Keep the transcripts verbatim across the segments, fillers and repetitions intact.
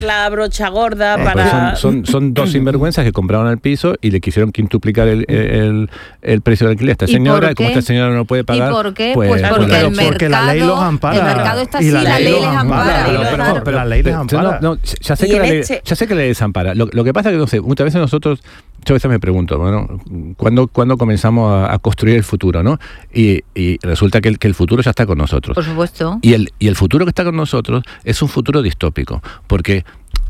la brocha gorda Eh, para... pues son, son, son dos sinvergüenzas que compraron el piso y le quisieron quintuplicar el, el, el precio del alquiler a esta señora, y como esta señora no puede pagar... ¿Y por qué? Pues, Pues porque, pues, el mercado, porque la ley los ampara. El mercado está así, Y la la ley ley los les ampara. ampara. Pero, pero, pero, pero la ley les ampara. No, no, ya sé Y que la en ley, este- ya sé que la ley desampara. Lo, lo que pasa es que, no sé, muchas veces nosotros, muchas veces me pregunto, bueno, ¿cuándo, cuándo comenzamos a, a construir el futuro, no? Y, y resulta que el, que el futuro ya está con nosotros. Por supuesto. Y el, y el futuro que está con nosotros es un futuro distópico, porque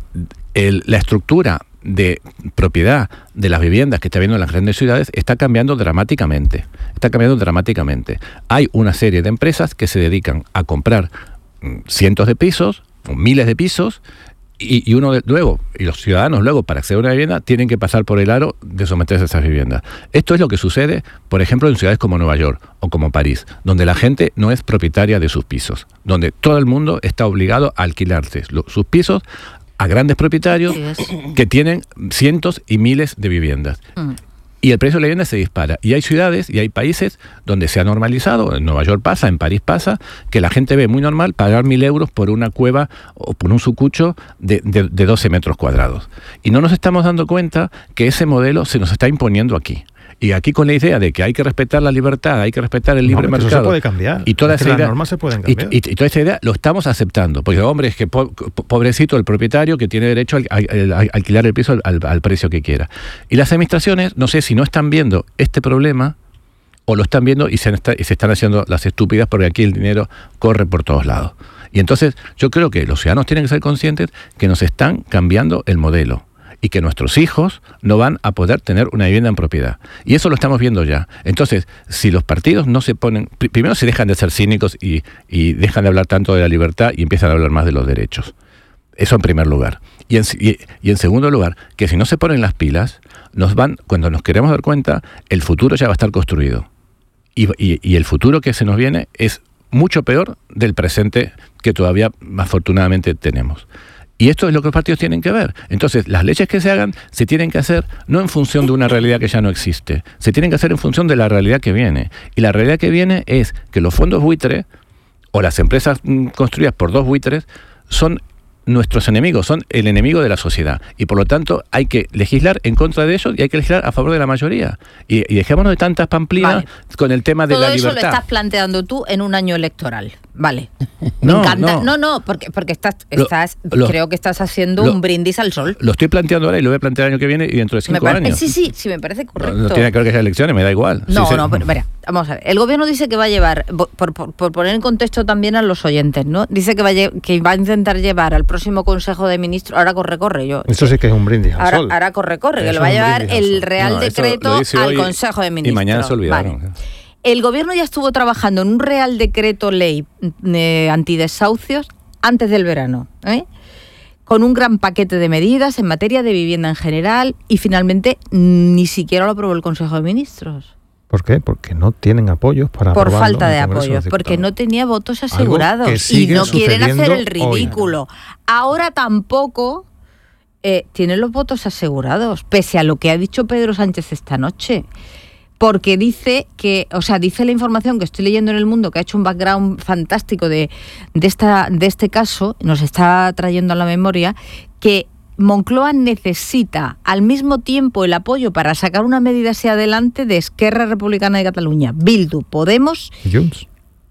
el, la estructura de propiedad de las viviendas que está habiendo en las grandes ciudades está cambiando dramáticamente. Está cambiando dramáticamente. Hay una serie de empresas que se dedican a comprar mm, cientos de pisos, o miles de pisos, y, y uno de, luego, y los ciudadanos luego, para acceder a una vivienda, tienen que pasar por el aro de someterse a esas viviendas. Esto es lo que sucede, por ejemplo, en ciudades como Nueva York o como París, donde la gente no es propietaria de sus pisos, donde todo el mundo está obligado a alquilarse lo, sus pisos a grandes propietarios que tienen cientos y miles de viviendas. Mm. Y el precio de la vivienda se dispara. Y hay ciudades y hay países donde se ha normalizado, en Nueva York pasa, en París pasa, que la gente ve muy normal pagar mil euros por una cueva o por un sucucho de, de, de doce metros cuadrados. Y no nos estamos dando cuenta que ese modelo se nos está imponiendo aquí. Y aquí con la idea de que hay que respetar la libertad, hay que respetar el libre no, mercado. Eso se puede cambiar. Y toda es esa que idea, las normas se pueden cambiar. Y, y, y toda esa idea lo estamos aceptando. Porque, hombre, es que po, pobrecito el propietario que tiene derecho a, a, a alquilar el piso al, al, al precio que quiera. Y las administraciones, no sé si no están viendo este problema o lo están viendo y se, está, y se están haciendo las estúpidas porque aquí el dinero corre por todos lados. Y entonces yo creo que los ciudadanos tienen que ser conscientes que nos están cambiando el modelo y que nuestros hijos no van a poder tener una vivienda en propiedad. Y eso lo estamos viendo ya. Entonces, si los partidos no se ponen... Pr- primero se dejan de ser cínicos y, y dejan de hablar tanto de la libertad y empiezan a hablar más de los derechos. Eso en primer lugar. Y en, y, y en segundo lugar, que si no se ponen las pilas, nos van, cuando nos queremos dar cuenta, el futuro ya va a estar construido. Y, y, y el futuro que se nos viene es mucho peor del presente que todavía afortunadamente tenemos. Y esto es lo que los partidos tienen que ver. Entonces, las leyes que se hagan se tienen que hacer no en función de una realidad que ya no existe, se tienen que hacer en función de la realidad que viene. Y la realidad que viene es que los fondos buitre o las empresas mm, construidas por dos buitres son nuestros enemigos, son el enemigo de la sociedad. Y por lo tanto hay que legislar en contra de ellos y hay que legislar a favor de la mayoría. Y, y dejémonos de tantas pamplinas vale. con el tema de Todo la libertad. Todo eso lo estás planteando tú en un año electoral. Vale. No, Me encanta. No, no, no porque, porque estás, estás lo, lo, creo que estás haciendo lo, un brindis al sol. Lo estoy planteando ahora y lo voy a plantear el año que viene y dentro de cinco me años. Sí, sí, sí, me parece correcto. No, no tiene que ver que haya elecciones, me da igual. No, sí, no, sí. pero mira, vamos a ver. El gobierno dice que va a llevar, por, por, por poner en contexto también a los oyentes, ¿no? Dice que va, a, que va a intentar llevar al próximo Consejo de Ministros, ahora corre, corre, yo. Eso sí que es un brindis al ahora, sol. Ahora corre, corre, que lo va a llevar el Real no, Decreto al Consejo de Ministros. Y mañana se olvidaron. Vale. El gobierno ya estuvo trabajando en un Real Decreto Ley eh, antidesahucios antes del verano, ¿eh? con un gran paquete de medidas en materia de vivienda en general y finalmente ni siquiera lo aprobó el Consejo de Ministros. ¿Por qué? Porque no tienen apoyos para Por aprobarlo falta de en el Congreso apoyos, de porque no tenía votos Algo asegurados que y sigue no quieren hacer el sucediendo ridículo. hoy. Ahora tampoco eh, tienen los votos asegurados, pese a lo que ha dicho Pedro Sánchez esta noche. Porque dice que, o sea, dice la información que estoy leyendo en El Mundo, que ha hecho un background fantástico de, de, esta, de este caso, nos está trayendo a la memoria, que Moncloa necesita al mismo tiempo el apoyo para sacar una medida hacia adelante de Esquerra Republicana de Cataluña, Bildu, Podemos, Junts,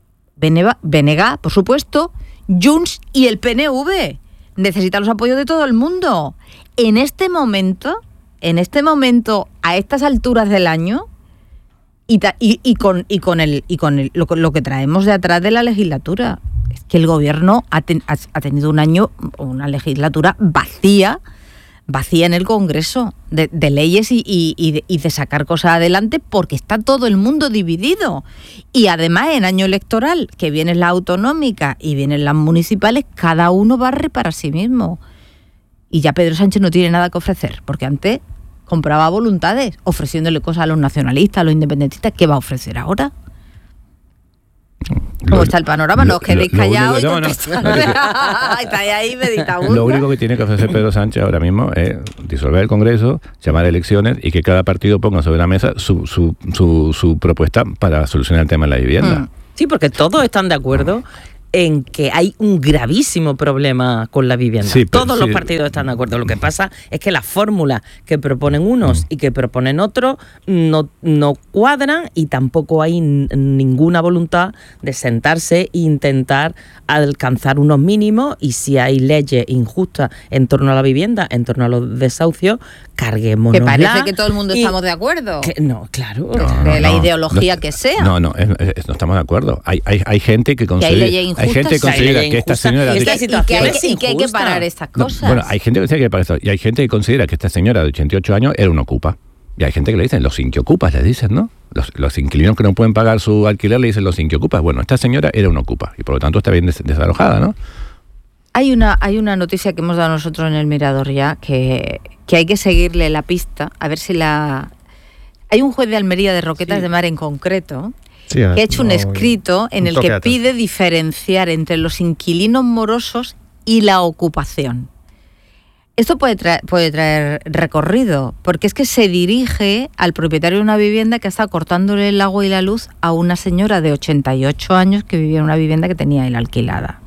B N G, por supuesto, Junts y el P N V. Necesita los apoyos de todo el mundo. En este momento, en este momento, a estas alturas del año, y, ta, y, y con, y con, el, y con el, lo, lo que traemos de atrás de la legislatura, es que el gobierno ha, ten, ha, ha tenido un año, una legislatura vacía, vacía en el Congreso, de, de leyes y, y, y, de, y de sacar cosas adelante, porque está todo el mundo dividido. Y además en año electoral, que vienen las autonómicas y vienen las municipales, cada uno barre para sí mismo. Y ya Pedro Sánchez no tiene nada que ofrecer, porque antes compraba voluntades, ofreciéndole cosas a los nacionalistas, a los independentistas. ¿Qué va a ofrecer ahora? ¿Cómo lo, está el panorama? No os quedéis callados y contestad. No, estáis ahí meditando. Lo único que tiene que ofrecer Pedro Sánchez ahora mismo es disolver el Congreso, llamar a elecciones y que cada partido ponga sobre la mesa su, su, su, su propuesta para solucionar el tema de la vivienda. Mm. Sí, porque todos están de acuerdo en que hay un gravísimo problema con la vivienda. Sí, pero, Todos sí. los partidos están de acuerdo. Lo que pasa es que las fórmulas que proponen unos mm. y que proponen otros no, no cuadran y tampoco hay n- ninguna voluntad de sentarse e intentar alcanzar unos mínimos, y si hay leyes injustas en torno a la vivienda, en torno a los desahucios, carguémonos. Que parece que todo el mundo estamos de acuerdo. Que, no, claro. No, de no, la no, ideología no, que sea. No, no, es, es, no estamos de acuerdo. Hay, hay, hay gente que considera, hay, hay gente que considera que esta señora... Y, de, esta y, que hay, y que hay que parar estas cosas. No, bueno, hay gente que considera que para esto, y hay gente que considera que esta señora de ochenta y ocho años era una ocupa. Y hay gente que le dicen, los inquiocupas, le dicen, ¿no? Los, los inquilinos que no pueden pagar su alquiler le dicen los inquiocupas. Bueno, esta señora era una ocupa y por lo tanto está bien des- desalojada, ¿no? Hay una, hay una noticia que hemos dado nosotros en el Mirador ya, que, que hay que seguirle la pista, a ver si la... Hay un juez de Almería de Roquetas Sí. de Mar en concreto, Sí, que ha hecho no, un escrito en un el toque que de pide diferenciar entre los inquilinos morosos y la ocupación. Esto puede traer, puede traer recorrido, porque es que se dirige al propietario de una vivienda que está cortándole el agua y la luz a una señora de ochenta y ocho años que vivía en una vivienda que tenía él alquilada.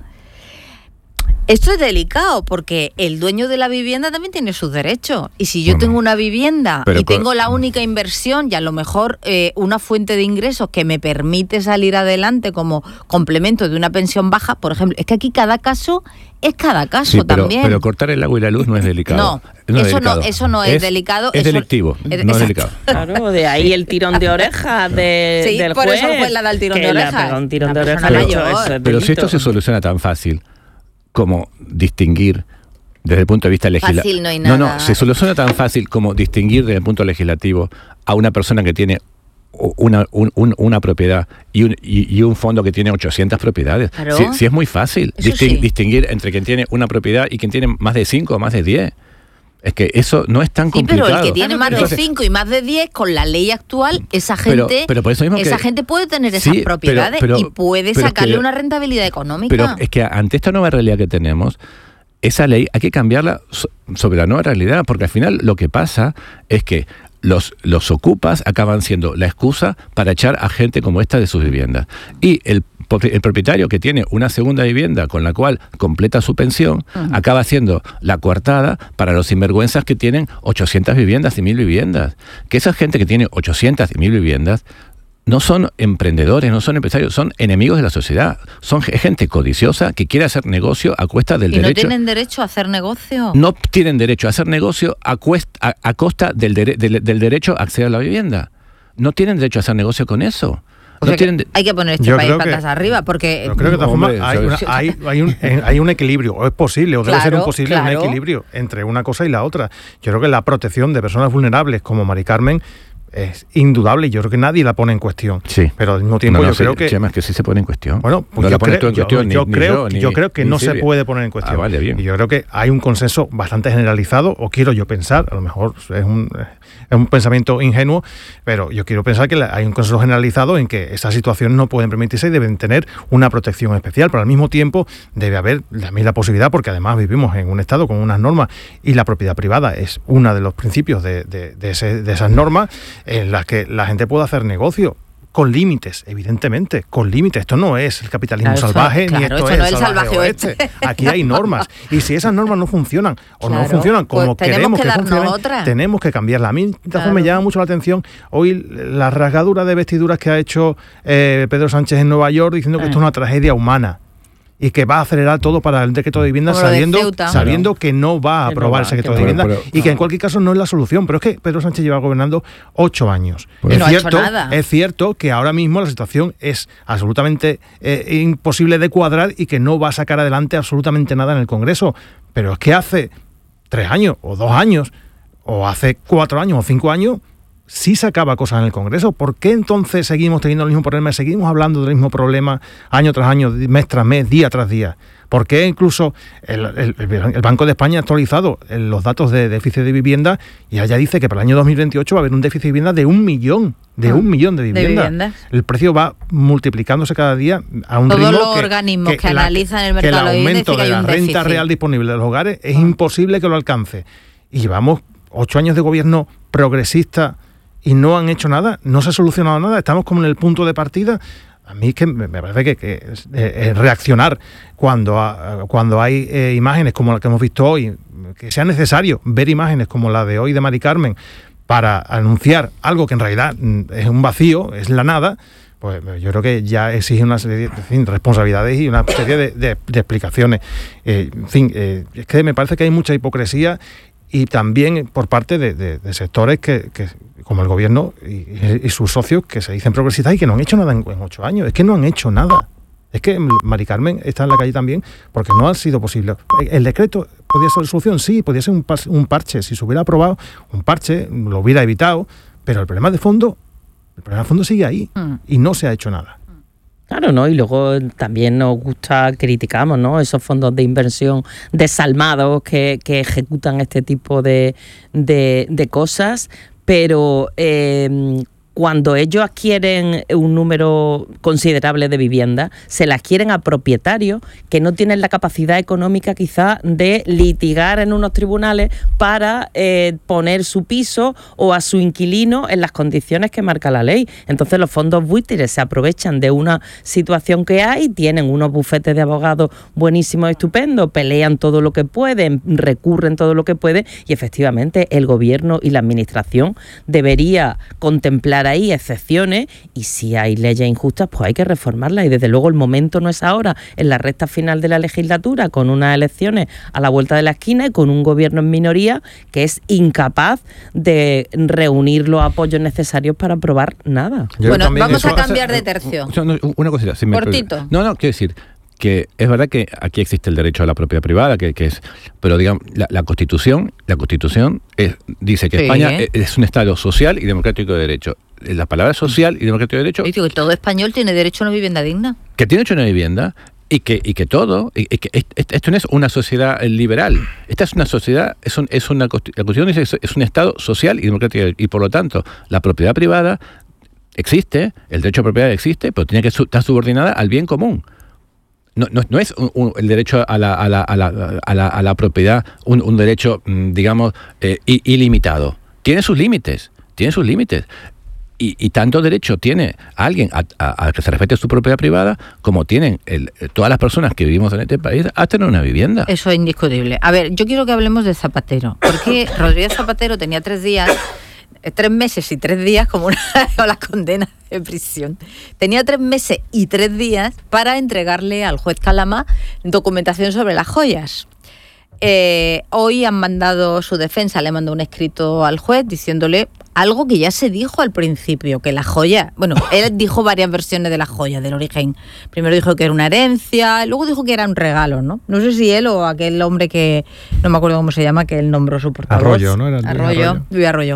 Esto es delicado porque el dueño de la vivienda también tiene sus derechos. Y si yo Bueno, tengo una vivienda pero y con- tengo la única inversión y a lo mejor eh, una fuente de ingresos que me permite salir adelante como complemento de una pensión baja, por ejemplo, es que aquí cada caso es cada caso Sí, pero, también. pero cortar el agua y la luz no es delicado. No, No es eso, delicado. no, eso no es, delicado. Es eso- delictivo, es- no es exacto. delicado. Claro, de ahí el tirón de orejas de, Sí, del por juez. eso el juez le da el tirón que de le orejas. pega un tirón La de persona orejas. de hecho, mayor. eso es Pero si delito. esto se soluciona tan fácil como distinguir desde el punto de vista legislativo. Fácil no hay No, nada. no, se soluciona tan fácil como distinguir desde el punto legislativo a una persona que tiene una, un- un- una propiedad y un, y, y un fondo que tiene ochocientas propiedades. Claro. Si, si es muy fácil Eso distin- sí. distinguir entre quien tiene una propiedad y quien tiene más de cinco o más de diez. Es que eso no es tan Sí, complicado. pero el que tiene más de Entonces, cinco y más de diez, con la ley actual, esa Pero- gente, pero por eso mismo esa que- gente puede tener Sí, esas pero- propiedades pero- y puede pero sacarle que- una rentabilidad económica. Pero es que ante esta nueva realidad que tenemos, esa ley hay que cambiarla so- sobre la nueva realidad, porque al final lo que pasa es que los, los ocupas acaban siendo la excusa para echar a gente como esta de sus viviendas. Y el, propie- el propietario que tiene una segunda vivienda con la cual completa su pensión, Ujú. acaba siendo la coartada para los sinvergüenzas que tienen ochocientas viviendas y mil viviendas. Que esa gente que tiene ochocientas y mil viviendas no son emprendedores, no son empresarios, son enemigos de la sociedad. Son ge- gente codiciosa que quiere hacer negocio a cuesta del ¿Y no derecho. tienen derecho a hacer negocio? No tienen derecho a hacer negocio a, cuest- a, a costa del, dere- del, del derecho a acceder a la vivienda. No tienen derecho a hacer negocio con eso. O No sea que tienen de- hay que poner este Yo país creo que- patas arriba, porque... Yo creo que de todas formas Hombre, hay, ¿sabes? una- hay, hay, un, eh, hay un equilibrio, o es posible, o debe ser un Claro, posible claro. un equilibrio entre una cosa y la otra. Yo creo que la protección de personas vulnerables como Mari Carmen es indudable y yo creo que nadie la pone en cuestión. Sí. Pero al mismo tiempo No, no, yo sí, creo que... sí, además que sí se pone en cuestión. Bueno, pues no yo, la pones tú creo, en cuestión, yo, yo ni- ni creo, yo, ni- yo creo que ni no se Silvia. puede poner en cuestión. Ah, vale, bien. Y yo creo que hay un consenso bastante generalizado, o quiero yo pensar, a lo mejor es un, es un pensamiento ingenuo, pero yo quiero pensar que la- hay un consenso generalizado en que esas situaciones no pueden permitirse y deben tener una protección especial, pero al mismo tiempo debe haber también la posibilidad, porque además vivimos en un Estado con unas normas y la propiedad privada es uno de los principios de, de, de, ese- de esas normas en las que la gente puede hacer negocio. Con límites, evidentemente, con límites. Esto no es el capitalismo Claro, esto- salvaje, ni claro, esto, esto no es es el salvaje oeste. Aquí hay normas. Y si esas normas no funcionan o no Claro, funcionan como pues tenemos queremos que que, darnos funcionen, otra. tenemos que cambiarla. A mí de todas Claro. formas, me llama mucho la atención hoy la rasgadura de vestiduras que ha hecho eh, Pedro Sánchez en Nueva York diciendo que Ah. esto es una tragedia humana y que va a acelerar todo para el decreto de vivienda Como lo de sabiendo, Ceuta. sabiendo que no va a Que no aprobar va, ese decreto que de no. vivienda Pero- pero- y que en cualquier caso no es la solución. Pero es que Pedro Sánchez lleva gobernando ocho años. Pues- Y es, no ha hecho cierto, nada. es cierto que ahora mismo la situación es absolutamente eh, imposible de cuadrar y que no va a sacar adelante absolutamente nada en el Congreso. Pero es que hace tres años o dos años o hace cuatro años o cinco años sí sacaba cosas en el Congreso. ¿Por qué entonces seguimos teniendo el mismo problema? Seguimos hablando del mismo problema año tras año, mes tras mes, día tras día. ¿Por qué incluso el, el- el Banco de España ha actualizado los datos de déficit de vivienda y allá dice que para el año dos mil veintiocho va a haber un déficit de vivienda de un millón, de Ah, un millón de de viviendas? viviendas. El precio va multiplicándose cada día a un Todos ritmo los que, organismos que la- analizan el que mercado de vivienda aumento dicen que de hay la un renta déficit. real disponible de los hogares es Ah. imposible que lo alcance. Y llevamos ocho años de gobierno progresista y no han hecho nada, no se ha solucionado nada, estamos como en el punto de partida. A mí es que me parece que, que es, es reaccionar cuando, a, cuando hay eh, imágenes como la que hemos visto hoy, que sea necesario ver imágenes como la de hoy de Mari Carmen para anunciar algo que en realidad es un vacío, es la nada. Pues yo creo que ya exige una serie de en fin, responsabilidades y una serie de, de, de explicaciones. Eh, en fin, eh, es que me parece que hay mucha hipocresía y también por parte de, de, de sectores que, que, como el gobierno y, y sus socios, que se dicen progresistas y que no han hecho nada en, en ocho años. Es que no han hecho nada. Es que Mari Carmen está en la calle también porque no ha sido posible. El decreto podía ser la solución, sí, podía ser un, un parche. Si se hubiera aprobado un parche, lo hubiera evitado, pero el problema de fondo... El problema de fondo sigue ahí mm. y no se ha hecho nada. Claro, ¿no? Y luego también nos gusta, criticamos, ¿no? Esos fondos de inversión desalmados que, que ejecutan este tipo de, de, de cosas, pero eh, cuando ellos adquieren un número considerable de viviendas, se las adquieren a propietarios que no tienen la capacidad económica quizá de litigar en unos tribunales para eh, poner su piso o a su inquilino en las condiciones que marca la ley. Entonces los fondos buitres se aprovechan de una situación que hay, tienen unos bufetes de abogados buenísimos, estupendos, pelean todo lo que pueden, recurren todo lo que pueden y efectivamente el gobierno y la administración debería contemplar ahí excepciones y si hay leyes injustas pues hay que reformarlas y desde luego el momento no es ahora en la recta final de la legislatura con unas elecciones a la vuelta de la esquina y con un gobierno en minoría que es incapaz de reunir los apoyos necesarios para aprobar nada. Yo bueno, vamos a cambiar de tercio. Una cosita. Si me Cortito. No, no, quiero decir que es verdad que aquí existe el derecho a la propiedad privada, que, que es, pero digamos, la, la Constitución, la Constitución es, dice que sí. España es, es un Estado social y democrático de derecho. La palabra social y democrático de derecho... Y digo que todo español tiene derecho a una vivienda digna. Que tiene derecho a una vivienda y que, y que todo... Y, y que esto no es una sociedad liberal. Esta es una sociedad... Es, un, es una, la Constitución dice que es un Estado social y democrático. Y por lo tanto, la propiedad privada existe, el derecho a propiedad existe, pero tiene que su, estar subordinada al bien común. No, no, no es un, un, el derecho a la, a la, a la, a la, a la propiedad un, un derecho, digamos, eh, ilimitado. Tiene sus límites, tiene sus límites. Y, y tanto derecho tiene alguien a, a, a que se respete su propiedad privada como tienen el, todas las personas que vivimos en este país a tener una vivienda. Eso es indiscutible. A ver, yo quiero que hablemos de Zapatero, porque Rodríguez Zapatero tenía tres días, tres meses y tres días, como una o las condenas de prisión. Tenía tres meses y tres días para entregarle al juez Calama documentación sobre las joyas. Eh, hoy han mandado su defensa, le mandó un escrito al juez diciéndole algo que ya se dijo al principio, que la joya, bueno, él dijo varias versiones de la joya, del origen. Primero dijo que era una herencia, luego dijo que era un regalo, ¿no? No sé si él o aquel hombre que, no me acuerdo cómo se llama, que él nombró su portavoz. Arroyo, ¿no? Era el Arroyo, Arroyo. Luis Arroyo.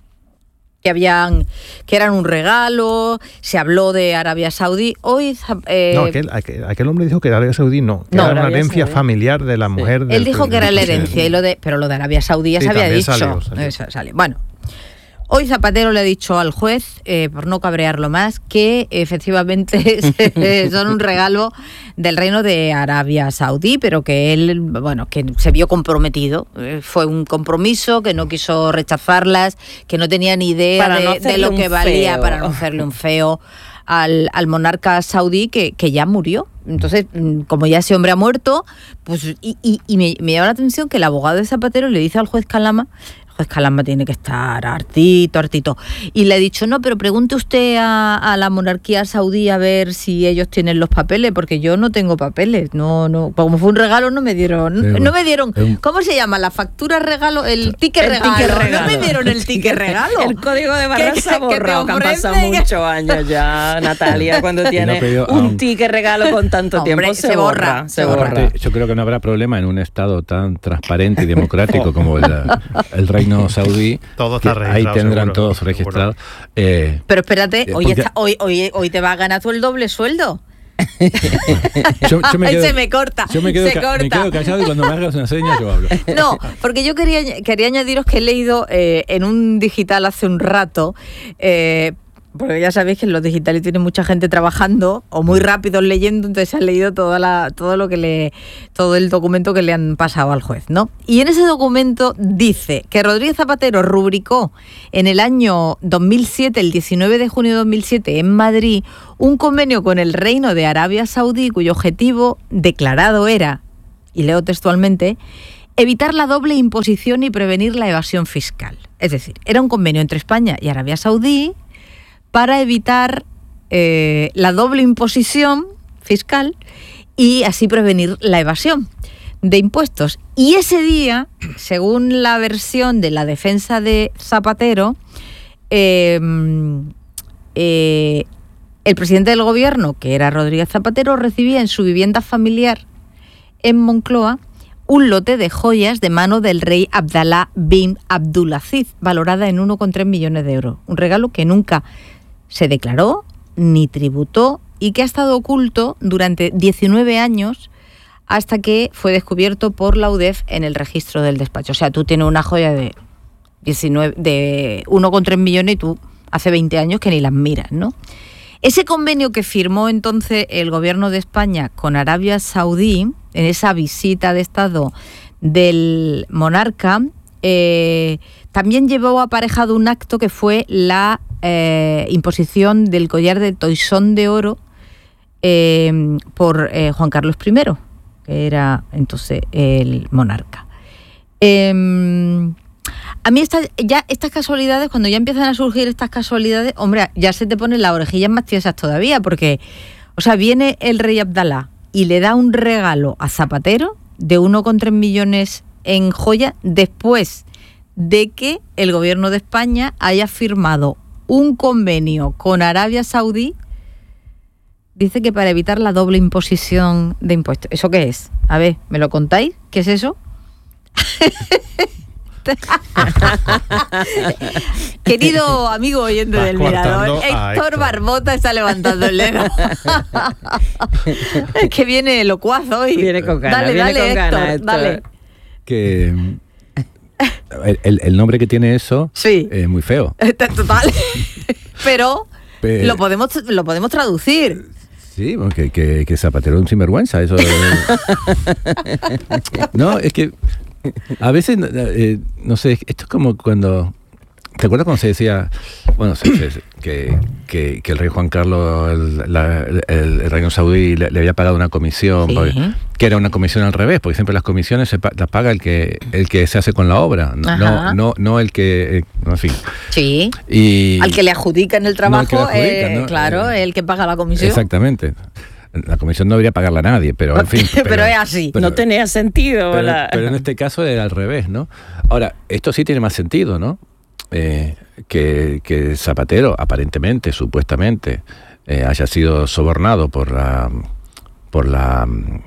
Que habían, que eran un regalo, se habló de Arabia Saudí. Hoy eh, no, aquel, aquel, aquel hombre dijo que Arabia Saudí no, que no, era una herencia Saudí. familiar de la mujer. Sí. Él dijo que era la herencia, y lo de, pero lo de Arabia Saudí ya sí, se había dicho. Salió, salió. Salió. Bueno, hoy Zapatero le ha dicho al juez, eh, por no cabrearlo más, que efectivamente son un regalo del reino de Arabia Saudí, pero que él, bueno, que se vio comprometido. Fue un compromiso, que no quiso rechazarlas, que no tenía ni idea de, no de lo que valía feo. para no hacerle un feo al, al monarca saudí que, que ya murió. Entonces, como ya ese hombre ha muerto, pues y, y, y me, me llama la atención que el abogado de Zapatero le dice al juez Calama, juez Calama tiene que estar hartito, hartito. Y le he dicho, no, pero pregunte usted a, a la monarquía saudí a ver si ellos tienen los papeles, porque yo no tengo papeles. No, no, como fue un regalo no me dieron, no, no me dieron, ¿cómo se llama? La factura regalo, el ticket, el regalo. ticket regalo. No me dieron el ticket regalo. El código de barras se ha borrado, que han pasado muchos años ya, Natalia, cuando tiene no, un um, ticket regalo con tanto hombre, tiempo se, se borra. borra se borra. Aparte, yo creo que no habrá problema en un estado tan transparente y democrático como el, el Reino Saudí. Todo está registrado. Ahí tendrán seguro, todos registrados. Eh, Pero espérate, hoy, porque... está, hoy, hoy, hoy te va a ganar tú el doble sueldo. yo, yo me quedo, se me corta, yo me quedo, se corta. Me quedo callado y cuando me hagas una seña yo hablo. No, porque yo quería, quería añadiros que he leído eh, en un digital hace un rato, eh, porque ya sabéis que en los digitales tiene mucha gente trabajando o muy rápido leyendo, entonces han leído toda la, todo lo que le, todo el documento que le han pasado al juez, ¿no? Y en ese documento dice que Rodríguez Zapatero rubricó en el año dos mil siete, el diecinueve de junio de dos mil siete, en Madrid, un convenio con el Reino de Arabia Saudí, cuyo objetivo declarado era, y leo textualmente, evitar la doble imposición y prevenir la evasión fiscal. Es decir, era un convenio entre España y Arabia Saudí para evitar eh, la doble imposición fiscal y así prevenir la evasión de impuestos. Y ese día, según la versión de la defensa de Zapatero, eh, eh, el presidente del gobierno, que era Rodríguez Zapatero, recibía en su vivienda familiar en Moncloa un lote de joyas de mano del rey Abdalá bin Abdulaziz, valorada en uno coma tres millones de euros. Un regalo que nunca se declaró ni tributó y que ha estado oculto durante diecinueve años hasta que fue descubierto por la U D E F en el registro del despacho. O sea, tú tienes una joya de, diecinueve, de uno coma tres millones y tú hace veinte años que ni las miras, ¿no? Ese convenio que firmó entonces el gobierno de España con Arabia Saudí, en esa visita de Estado del monarca, eh, también llevó aparejado un acto que fue la eh, imposición del collar de toisón de oro eh, por eh, Juan Carlos primero, que era entonces el monarca. Eh, a mí esta, ya estas casualidades, cuando ya empiezan a surgir estas casualidades, hombre, ya se te ponen las orejillas más tiesas todavía, porque, o sea, viene el rey Abdalá y le da un regalo a Zapatero de uno coma tres millones en joya después de que el gobierno de España haya firmado un convenio con Arabia Saudí, dice que para evitar la doble imposición de impuestos. ¿Eso qué es? A ver, ¿me lo contáis? ¿Qué es eso? Querido amigo oyente del Mirador, Héctor Barbota está levantando el dedo. Es que viene locuaz hoy. Viene con ganas. Dale, viene dale, con Héctor, ganas, Héctor. dale. Que el, el- el nombre que tiene eso Sí. es muy feo. Total. Pero Pe- lo podemos, lo podemos traducir. Sí, porque que, que Zapatero es un sinvergüenza, eso. No, es que a veces, eh, no sé, esto es como cuando... ¿Te acuerdas cuando se decía, bueno, se- se- que, que, que el rey Juan Carlos, el, la- el- el reino saudí, le, le había pagado una comisión, Sí. porque- que era una comisión al revés, porque siempre las comisiones se pa- las paga el que el que se hace con la obra, no, Ajá. no, no, no el que, eh, en fin. Sí. Y, Al que le adjudican el trabajo, No, al que le adjudican, eh, ¿no? claro, Eh, el que paga la comisión. Exactamente. La comisión no debería pagarla a nadie, pero en fin. Pero es así. pero- no tenía sentido. Pero, la- pero en este caso era al revés, ¿no? Ahora, esto sí tiene más sentido, ¿no? Eh, que, que Zapatero, aparentemente, supuestamente, eh, haya sido sobornado por la por la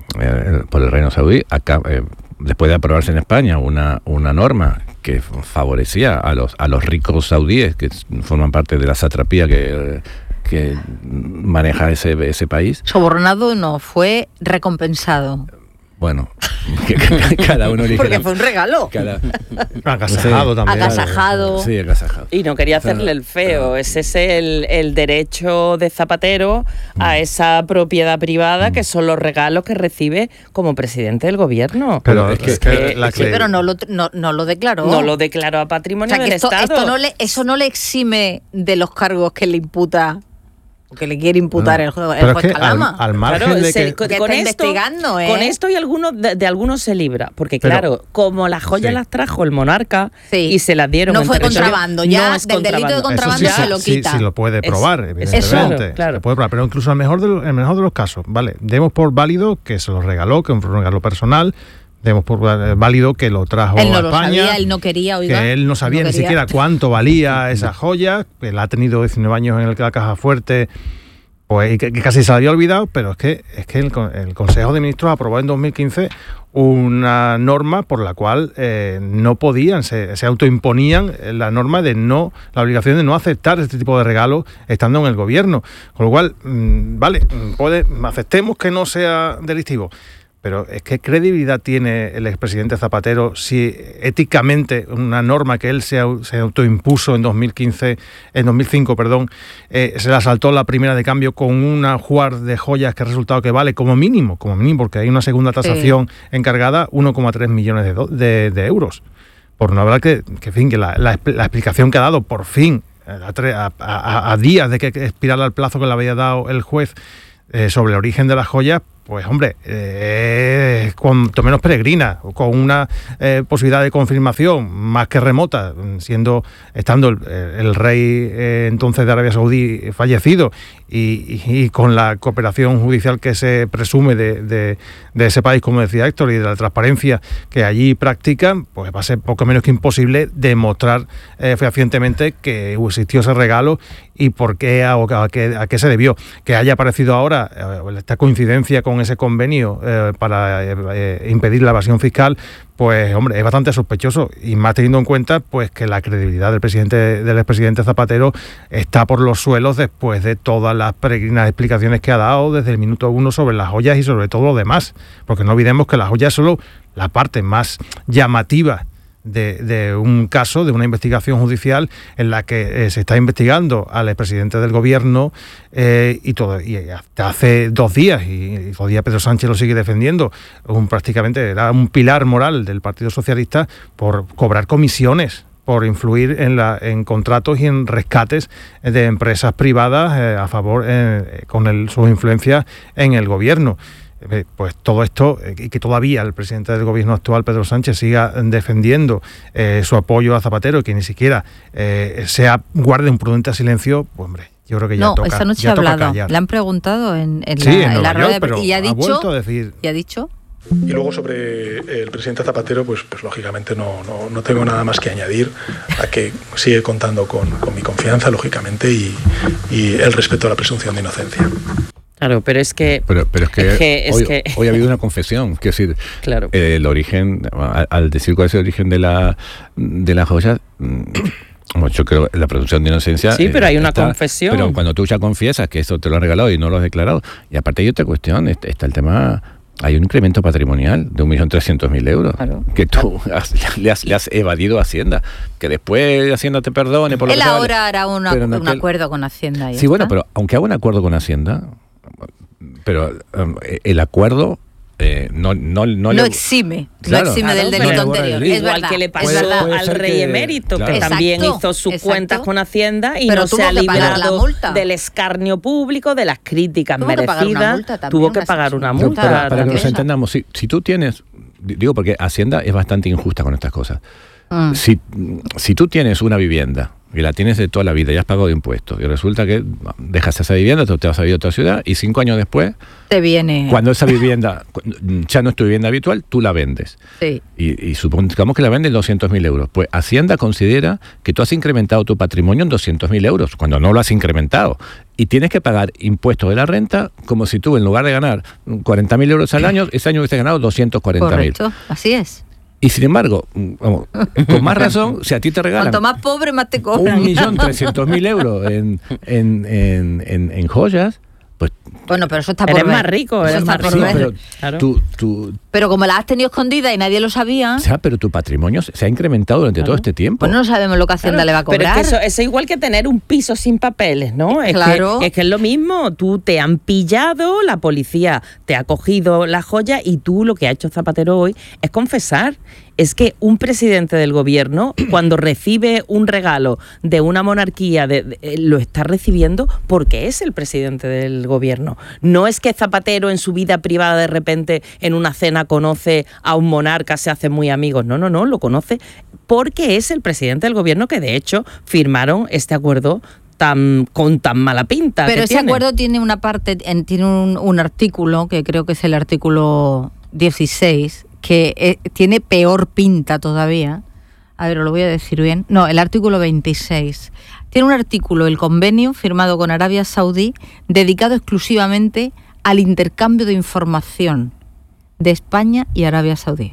eh, por el Reino Saudí, acá, eh, después de aprobarse en España una, una norma que favorecía a los a los ricos saudíes que forman parte de la satrapía que, que maneja ese, ese país. Sobornado no, fue recompensado. Bueno, que cada uno elige Porque la- fue un regalo. cada- Agasajado Sí. también. Agasajado. Sí, agasajado. Y no quería hacerle el feo. Ese es el, el derecho de Zapatero a esa propiedad privada, que son los regalos que recibe como presidente del gobierno. Pero Es es que- que, eh, la Sí, que- pero no lo, no, no lo declaró. No lo declaró a O patrimonio sea, que del esto, Estado. esto no le, eso no le exime de los cargos que le imputa, o que le quiere imputar el, juez- el pero es juez que al, Calama. al margen Claro, de se- que... con, Que con está esto, investigando, ¿eh? con esto y algunos de, de algunos se libra, porque Pero- claro, como las joyas Sí. las trajo el monarca Sí. y se las dieron No en fue territorio- contrabando, ya no es del delito de contrabando. contrabando Eso sí, se lo sí, quita. sí lo puede Es- probar, es- evidentemente. claro, claro. Se puede probar, pero incluso en el mejor de los, en el mejor de los casos, vale, demos por válido que se lo regaló, que fue un regalo personal, demos por eh, válido que lo trajo Él no a lo España, sabía, él no quería, oiga. que él no sabía ni quería. siquiera cuánto valía esa joya, que él ha tenido diecinueve años en el, la caja fuerte, pues y que, que casi se la había olvidado, pero es que es que el, con- el Consejo de Ministros aprobó en dos mil quince una norma por la cual eh, no podían, se, se autoimponían la norma de no, la obligación de no aceptar este tipo de regalos estando en el gobierno. Con lo cual, mmm, vale, puede, aceptemos que no sea delictivo, Pero es que credibilidad tiene el expresidente Zapatero si éticamente una norma que él se, se autoimpuso en dos mil quince, en dos mil cinco, perdón, eh, se la saltó la primera de cambio con una jugar de joyas que ha resultado que vale como mínimo, como mínimo, porque hay una segunda tasación sí. encargada, uno coma tres millones de, do, de, de euros. Por no hablar que, que, en fin, que la, la, la explicación que ha dado por fin, a, a, a, a días de que expirara el plazo que le había dado el juez eh, sobre el origen de las joyas, pues hombre, eh, cuanto menos peregrina, con una eh, posibilidad de confirmación más que remota, siendo estando el, el rey eh, entonces de Arabia Saudí fallecido y, y, y con la cooperación judicial que se presume de, de, de ese país, como decía Héctor, y de la transparencia que allí practican, pues va a ser poco menos que imposible demostrar eh, fehacientemente que existió ese regalo y por qué, a, a, qué, a qué se debió. Que haya aparecido ahora eh, esta coincidencia con ese convenio eh, para eh, impedir la evasión fiscal, pues hombre, es bastante sospechoso, y más teniendo en cuenta pues que la credibilidad del presidente del expresidente Zapatero está por los suelos después de todas las peregrinas explicaciones que ha dado desde el minuto uno sobre las joyas y sobre todo lo demás, porque no olvidemos que las joyas es solo la parte más llamativa De, de un caso, de una investigación judicial en la que eh, se está investigando al expresidente del gobierno eh, y todo y hasta hace dos días, y, y todavía Pedro Sánchez lo sigue defendiendo, un, prácticamente era un pilar moral del Partido Socialista por cobrar comisiones, por influir en, la, en contratos y en rescates de empresas privadas eh, a favor, eh, con el, su influencia en el gobierno. Pues todo esto, y eh, que todavía el presidente del gobierno actual, Pedro Sánchez, siga defendiendo eh, su apoyo a Zapatero y que ni siquiera eh, sea guarde un prudente silencio, pues hombre, yo creo que ya no, toca. No, esa noche ya ha hablado, callar. Le han preguntado en, en sí, la, en en la rueda York, de y ha dicho, ha vuelto a decir, y ha dicho Y luego sobre el presidente Zapatero, pues, pues lógicamente no, no, no tengo nada más que añadir a que sigue contando con, con mi confianza, lógicamente, y, y el respeto a la presunción de inocencia. Claro, pero es que... Pero, pero es que, es que, es hoy, que... hoy ha habido una confesión, quiero decir, claro. eh, el origen, al, al decir cuál es el origen de la, de la joya, yo creo la presunción de inocencia... Sí, pero hay una está, confesión. Pero cuando tú ya confiesas que eso te lo han regalado y no lo has declarado, y aparte hay otra cuestión, está el tema... Hay un incremento patrimonial de un millón trescientos mil euros claro, que tú claro. has, le, has, le has evadido a Hacienda. Que después Hacienda te perdone por lo Él que ahora hará una, no un aquel... acuerdo con Hacienda. Sí, está. bueno, pero aunque haga un acuerdo con Hacienda, pero um, el acuerdo eh, no, no, no, no le... exime, claro, no exime claro, del delito anterior. Es igual verdad, que le pasó puede, al rey que, emérito, claro. que exacto, también hizo sus exacto. cuentas con Hacienda y pero no se ha librado la del escarnio público, de las críticas tuvo merecidas. Que también, tuvo que pagar una multa. Para, para que nos entendamos, si, si tú tienes, digo porque Hacienda es bastante injusta con estas cosas. Mm. Si, si tú tienes una vivienda que la tienes de toda la vida y has pagado impuestos y resulta que dejas esa vivienda, te vas a vivir a otra ciudad y cinco años después te viene cuando esa vivienda ya no es tu vivienda habitual, tú la vendes sí. y, y supongamos que la vendes en doscientos mil euros, pues Hacienda considera que tú has incrementado tu patrimonio en doscientos mil euros cuando no lo has incrementado y tienes que pagar impuestos de la renta como si tú en lugar de ganar cuarenta mil euros al año, ese año hubieses ganado doscientos cuarenta mil. Correcto, así es. Y sin embargo, vamos, con más razón, si a ti te regalan... Cuanto más pobre, más te cobran. Un millón trescientos mil euros en, en, en, en, en joyas, pues... Bueno, pero eso está por eres ver. más rico, eres más rico. Sí, pero, claro. tú, tú, pero como la has tenido escondida y nadie lo sabía... O sea, pero tu patrimonio se ha incrementado durante claro. todo este tiempo. Pues no sabemos lo que Hacienda claro, le va a cobrar. Pero es que eso, eso es igual que tener un piso sin papeles, ¿no? Es claro. Que, es que es lo mismo. Tú te han pillado, la policía te ha cogido la joya y tú lo que ha hecho Zapatero hoy es confesar. Es que un presidente del gobierno, cuando recibe un regalo de una monarquía, de, de, lo está recibiendo porque es el presidente del gobierno. No es que Zapatero en su vida privada de repente en una cena conoce a un monarca, se hacen muy amigos. No, no, no, lo conoce porque es el presidente del gobierno que de hecho firmaron este acuerdo tan con tan mala pinta. Pero que ese tiene. acuerdo tiene una parte, en, tiene un, un artículo que creo que es el artículo dieciséis, que eh, tiene peor pinta todavía. A ver, os lo voy a decir bien. No, el artículo veintiséis. Tiene un artículo, el convenio firmado con Arabia Saudí, dedicado exclusivamente al intercambio de información de España y Arabia Saudí,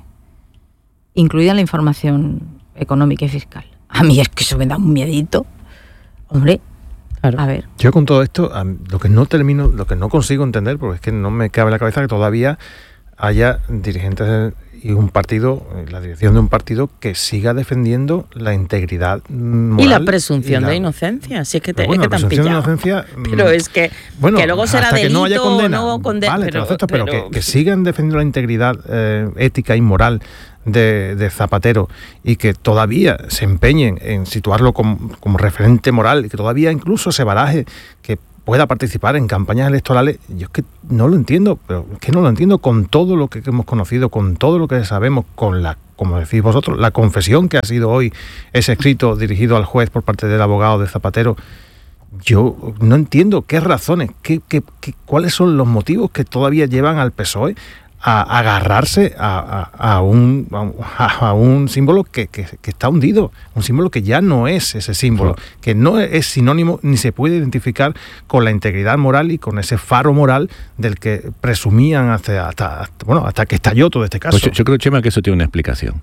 incluida la información económica y fiscal. A mí es que eso me da un miedito. Hombre, claro. A ver. Yo con todo esto, lo que no termino, lo que no consigo entender, porque es que no me cabe en la cabeza que todavía haya dirigentes y un partido, la dirección de un partido que siga defendiendo la integridad moral. Y la presunción y la, de inocencia, si es que te, bueno, es que te han presunción pillado. de inocencia, pero es que, bueno, que luego será hasta delito que no haya condena, o no condena. Vale, pero, te lo acepto, pero, pero que, que sigan defendiendo la integridad eh, ética y moral de, de Zapatero y que todavía se empeñen en situarlo como, como referente moral y que todavía incluso se baraje que pueda participar en campañas electorales, yo es que no lo entiendo, pero es que no lo entiendo con todo lo que hemos conocido, con todo lo que sabemos, con la, como decís vosotros, la confesión que ha sido hoy ese escrito dirigido al juez por parte del abogado de Zapatero. Yo no entiendo qué razones, qué, qué, qué, cuáles son los motivos que todavía llevan al P S O E a agarrarse a, a, a, un, a, a un símbolo que, que, que está hundido, un símbolo que ya no es ese símbolo, que no es sinónimo ni se puede identificar con la integridad moral y con ese faro moral del que presumían hasta, hasta, hasta, bueno, hasta que estalló todo este caso. Pues yo, yo creo, Chema, que eso tiene una explicación.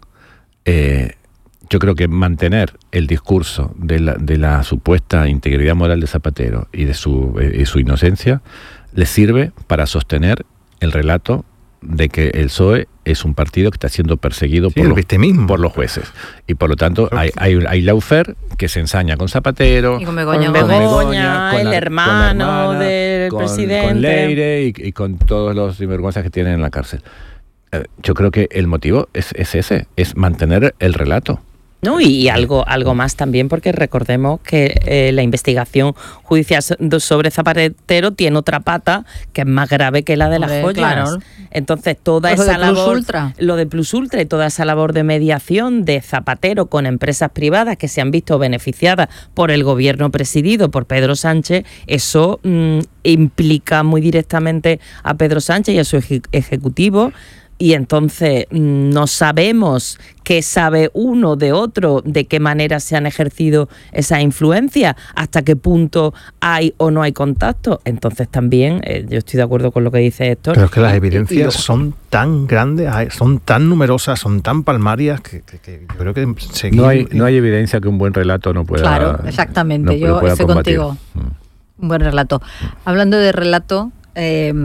Eh, yo creo que mantener el discurso de la, de la supuesta integridad moral de Zapatero y de su, eh, su inocencia le sirve para sostener el relato de que el P S O E es un partido que está siendo perseguido sí, por, los, por los jueces. Y por lo tanto hay, hay, hay Lawfare que se ensaña con Zapatero, y con Begoña, con Begoña, con el la, hermano con la hermana, del con, presidente. Con Leire y, y con todos los sinvergüenzas que tienen en la cárcel. Eh, yo creo que el motivo es, es ese, es mantener el relato. No, y algo, algo más también, porque recordemos que eh, la investigación judicial sobre Zapatero tiene otra pata que es más grave que la de las joyas. Claro. Entonces, toda pues esa lo de Plus labor, Ultra. lo de Plus Ultra y toda esa labor de mediación de Zapatero con empresas privadas que se han visto beneficiadas por el gobierno presidido por Pedro Sánchez, eso mmm, implica muy directamente a Pedro Sánchez y a su eje- ejecutivo. Y entonces no sabemos qué sabe uno de otro, de qué manera se han ejercido esas influencias, hasta qué punto hay o no hay contacto. Entonces también, eh, yo estoy de acuerdo con lo que dice Héctor. Pero es que las evidencias y, y lo... son tan grandes, son tan numerosas, son tan palmarias que, que, que yo creo que seguir... No hay, no hay evidencia que un buen relato no pueda... Claro, exactamente, no, yo pueda estoy combatir. contigo. Mm. Un buen relato. Hablando de relato... Eh,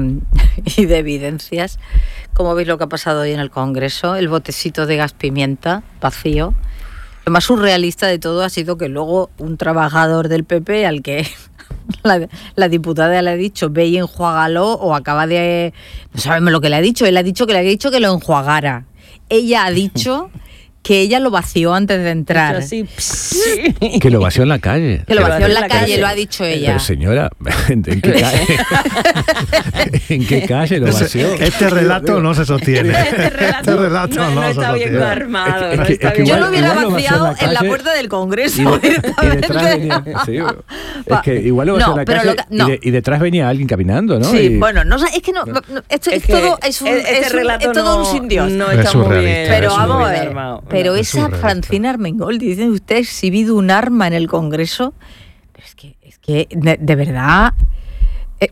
y de evidencias, como veis lo que ha pasado hoy en el Congreso, el botecito de gas pimienta vacío. Lo más surrealista de todo ha sido que luego un trabajador del P P al que la, la diputada le ha dicho ve y enjuágalo, o acaba de... no sabemos lo que le ha dicho, él ha dicho que le ha dicho que lo enjuagara. Ella ha dicho... que ella lo vació antes de entrar. Así, sí. Que lo vació en la calle. Que lo vació en la, la calle, calle, lo ha dicho ella. Pero señora, ¿en qué calle? ¿En qué calle lo vació? Este relato no se sostiene. Este relato, este relato no, no, no se está sostiene. bien armado. Es que- no es que- está es que bien Yo igual- lo hubiera igual lo vació en vaciado la en la calle puerta del Congreso. Y, de- y directamente. detrás venía, sí, es que igual lo vació No, en la pero calle lo que- no. y, de- y detrás venía alguien caminando, ¿no? Sí, Y- bueno, no, es que no, no, esto es, Es que todo es un, este es un- relato es todo no- un sin Dios. no Es está muy surrealista, bien. Pero es vamos a bien ver, armado. pero Es esa surrealista. Francina Armengol, dice usted, ha exhibido un arma en el Congreso. Pero es que, es que de, de verdad... eh,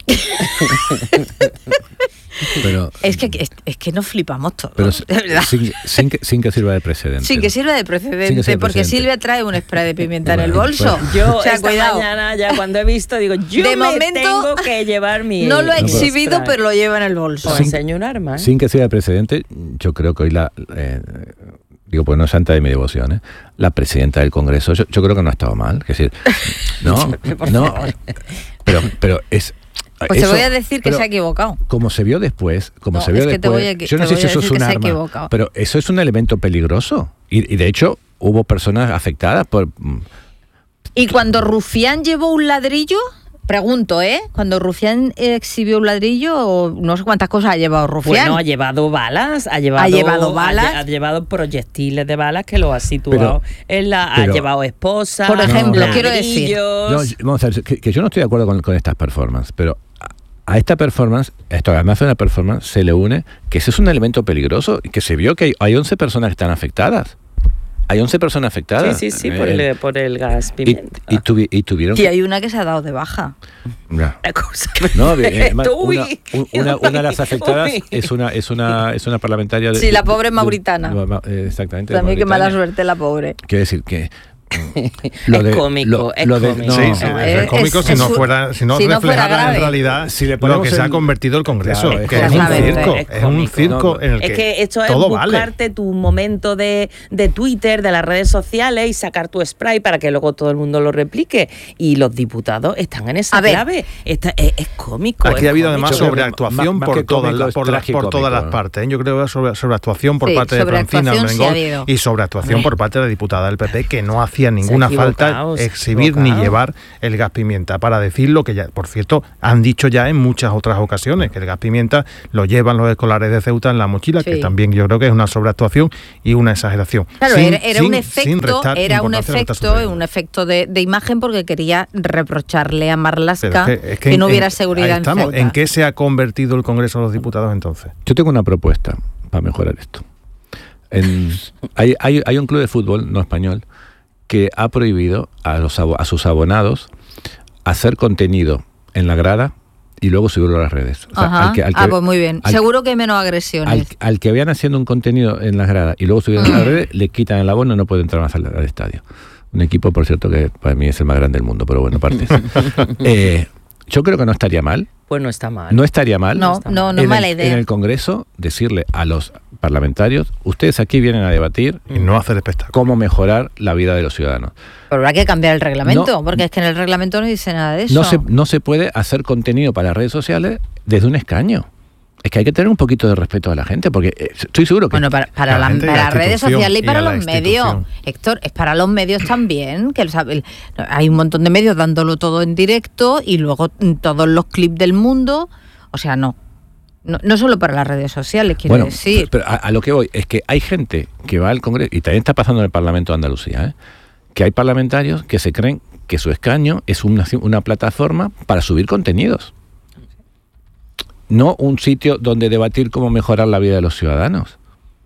pero, es, que, es, es que nos flipamos todos, pero de verdad. sin, sin, que, sin que sirva de precedente. Sin que sirva de precedente, Sin que sea porque precedente. Silvia trae un spray de pimienta en el Bueno, bolso. bueno. Yo o sea, esta cuidado. mañana ya cuando he visto digo, yo De me momento, tengo que llevar mi... No lo ha mi exhibido, spray. pero lo lleva en el bolso. Os Sin- enseño un arma, ¿eh? Sin que sea de precedente, yo creo que hoy la... eh, digo, pues no es santa de mi devoción, ¿eh? La presidenta del Congreso, yo, yo creo que no ha estado mal. Es decir, no, Por no, favor. pero, pero es... Pues eso- te voy a decir que pero se ha equivocado. Como se vio después, como No, se vio es que te después, voy a que- yo no te sé voy si a eso es decir un que se ha arma, equivocado. pero eso es un elemento peligroso. Y, y de hecho, hubo personas afectadas por... Y cuando Rufián llevó un ladrillo, pregunto, ¿eh? Cuando Rufián exhibió un ladrillo, no sé cuántas cosas ha llevado Rufián. Bueno, ha llevado balas, ha llevado, Ha llevado balas. ha, lle- ha llevado proyectiles de balas que lo ha situado. Pero- en la, pero- ha llevado esposas, Por ejemplo, No. quiero decir... No, ladrillos. vamos a ver, que, que yo no estoy de acuerdo con, con estas performances, pero a, a esta performance, esto además de una performance, se le une que ese es un elemento peligroso y que se vio que hay, hay once personas que están afectadas. Hay once personas Sí, afectadas. sí, sí, Eh, por el, por el gas y, pimienta. y, tuvi- y tuvieron Y que... hay una que se ha dado de baja. Ya. La cosa. No, bien, además, Uy, una, un- una, una de las afectadas uy. es una es una es una parlamentaria de, Sí, la de- pobre de- mauritana. de- de- exactamente de También qué mala Mauritania. suerte la pobre. Quiero decir que Lo es de- cómico, lo- es lo de- cómico. no, Sí, sí, no, es, es- cómico es- si no es- fuera, si no si no fuera reflejara grave. en realidad Si le lo ponemos que se ha el- convertido el Congreso, Claro, es que es, que un es circo, es es un cómico. circo No, en el que, Es que esto es todo vale. buscarte tu momento de, de Twitter, de las redes sociales y sacar tu spray para que luego todo el mundo lo replique. Y los diputados están en esa A ver. clave. Esta- es, es cómico. Aquí es ha habido cómico. además Yo creo que sobreactuación más- más por, que todas cómico las, es por, las- por tragicómico, todas las ¿no? partes. ¿eh? Yo creo que sobre, sobreactuación por Sí, parte de Francina sobreactuación sí ha Armengol habido. y sobreactuación por parte de la diputada del P P, que no hacía ninguna falta equivocado, se ha exhibir ni equivocado. llevar el gas pimienta, para decir lo que ya, por cierto, han dicho ya en muchas otras ocasiones, que el gas pimienta lo llevan los escolares de Ceuta en la mochila, Sí. que también yo creo que es una sobreactuación y una exageración. Claro, Sin- era, era sin- un sin efecto, restar era un importancia a lo que está efecto, sucediendo. un efecto de, de imagen porque quería reprocharle a Marlaska Pero es que, es que en- no hubiera en- seguridad ahí estamos. en Ceuta. ¿En qué se ha convertido el Congreso de los Diputados entonces? Yo tengo una propuesta para mejorar esto. En- hay, hay, hay un club de fútbol no español que ha prohibido a, los, abo- a sus abonados hacer contenido en la grada y luego subirlo a las redes. O sea, Ajá. al que- al que- ah, pues muy bien. al- Seguro que hay menos Al, agresiones. al que vean haciendo un contenido en las gradas y luego subiendo a las redes, le quitan el abono y no puede entrar más al, al estadio. Un equipo, por cierto, que para mí es el más grande del mundo, pero bueno, aparte. eh, yo creo que no estaría mal, Pues no está mal. no estaría mal No, está no, mal. no es en, mala el, idea. en el Congreso decirle a los parlamentarios, ustedes aquí vienen a debatir Y no hacer espectáculo. cómo mejorar la vida de los ciudadanos. Pero habrá que cambiar el reglamento, No. porque es que en el reglamento no dice nada de eso. No se, no se puede hacer contenido para las redes sociales desde un escaño. Es que hay que tener un poquito de respeto a la gente, porque eh, estoy seguro que... Bueno, para, para, A la la- gente y a para la las redes institución sociales y y para a la los medios. institución. Héctor, es para los medios también, que el- el- hay un montón de medios dándolo todo en directo y luego mm, todos los clips del mundo. O sea, no. No, no solo para las redes sociales, quiero Bueno, decir. pero a, a lo que voy es que hay gente que va al Congreso, y también está pasando en el Parlamento de Andalucía, ¿eh? Que hay parlamentarios que se creen que su escaño es una, una plataforma para subir contenidos. No un sitio donde debatir cómo mejorar la vida de los ciudadanos.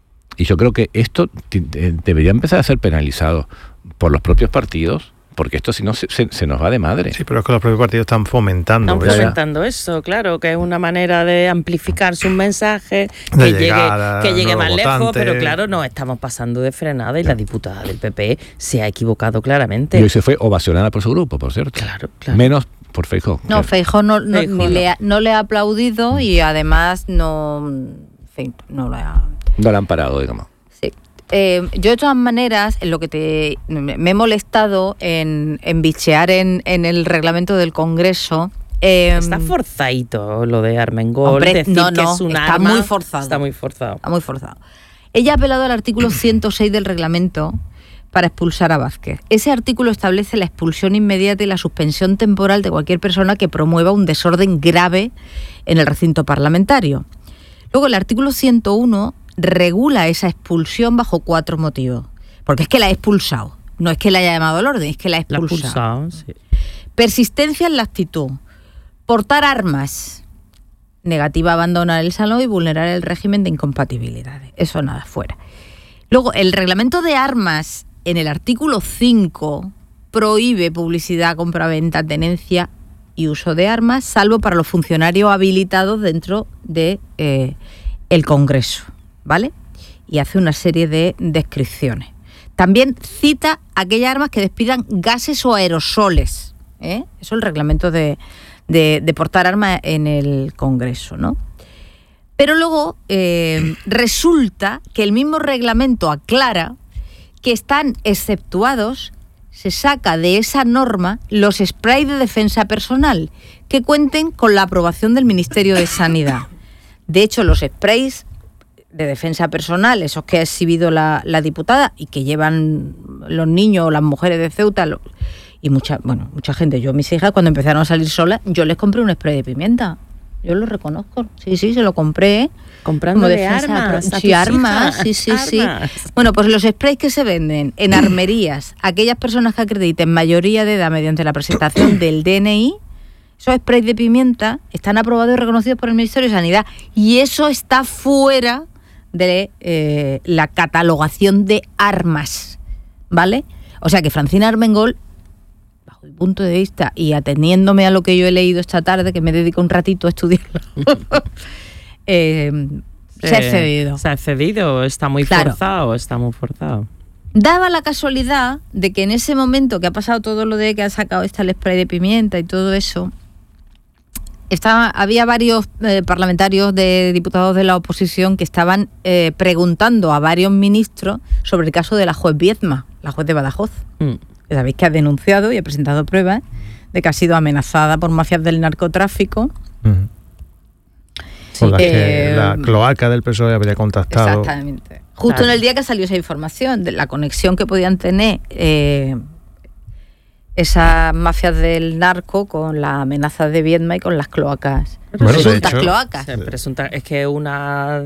Y yo creo que esto t- eh, debería empezar a ser penalizado por los propios partidos, porque esto si no se, se- se nos va de madre. Sí, pero es que los propios partidos están fomentando. Están ¿verdad? fomentando eso, claro, que es una manera de amplificar sus mensajes, De que llegue, llegar a que llegue nuevos más lejos, votantes. pero claro, nos estamos pasando de frenada y la diputada del P P se ha equivocado claramente. Y hoy se fue ovacionada por su grupo, por cierto. Claro, claro. Menos por Feijóo. No, que- Feijóo no, no, Feijóo ni no. Le ha, no le ha aplaudido y además no. En fin, no lo ha. no la han parado, digamos. Sí. Eh, yo de todas maneras, en lo que te me he molestado en, en bichear en, en el reglamento del Congreso. eh, Está forzadito lo de Armengol, Hombre, decir no, que no, es un está arma, muy forzado. Está muy forzado. Está muy forzado. Ella ha apelado al artículo ciento seis del reglamento para expulsar a Vázquez. Ese artículo establece la expulsión inmediata y la suspensión temporal de cualquier persona que promueva un desorden grave en el recinto parlamentario. Luego, el artículo ciento uno regula esa expulsión bajo cuatro motivos. Porque es que la ha expulsado. No es que la haya llamado al orden, es que la ha La ha expulsado. expulsado, sí. Persistencia en la actitud. Portar armas. Negativa a abandonar el salón y vulnerar el régimen de incompatibilidades. Eso nada, fuera. Luego, el reglamento de armas en el artículo cinco prohíbe publicidad, compraventa, tenencia y uso de armas, salvo para los funcionarios habilitados dentro de eh, el Congreso, ¿vale? Y hace una serie de descripciones. También cita aquellas armas que despidan gases o aerosoles, ¿eh? Eso es el reglamento de, de, de portar armas en el Congreso, ¿no? Pero luego eh, resulta que el mismo reglamento aclara que están exceptuados, se saca de esa norma los sprays de defensa personal que cuenten con la aprobación del Ministerio de Sanidad. De hecho, los sprays de defensa personal, esos que ha exhibido la, la diputada y que llevan los niños o las mujeres de Ceuta, lo, y mucha, bueno, mucha gente, yo mis hijas cuando empezaron a salir solas, yo les compré un spray de pimienta. Yo lo reconozco. Sí, sí, se lo compré. Comprándole Como defensa armas. pro- a sí, tus armas, hijas, sí, sí, sí. armas. Bueno, pues los sprays que se venden en armerías, aquellas personas que acrediten mayoría de edad mediante la presentación del D N I, esos sprays de pimienta están aprobados y reconocidos por el Ministerio de Sanidad. Y eso está fuera de eh, la catalogación de armas, ¿vale? O sea que Francina Armengol, bajo mi punto de vista y ateniéndome a lo que yo he leído esta tarde, que me dedico un ratito a estudiarlo, eh, se ha excedido. Se ha excedido, está muy Claro. forzado, está muy forzado. Daba la casualidad de que en ese momento que ha pasado todo lo de que ha sacado esta el spray de pimienta y todo eso, estaba, había varios eh, parlamentarios de diputados de la oposición que estaban eh, preguntando a varios ministros sobre el caso de la juez Viedma, la juez de Badajoz. Mm. Sabéis que ha denunciado y ha presentado pruebas de que ha sido amenazada por mafias del narcotráfico. Uh-huh. Sí, por la, eh, que la cloaca del P S O E habría contactado. Exactamente. Justo claro. En el día que salió esa información de la conexión que podían tener eh, esas mafias del narco con las amenazas de Viedma y con las cloacas. Bueno, presuntas hecho, cloacas. Sí, presunta, es que una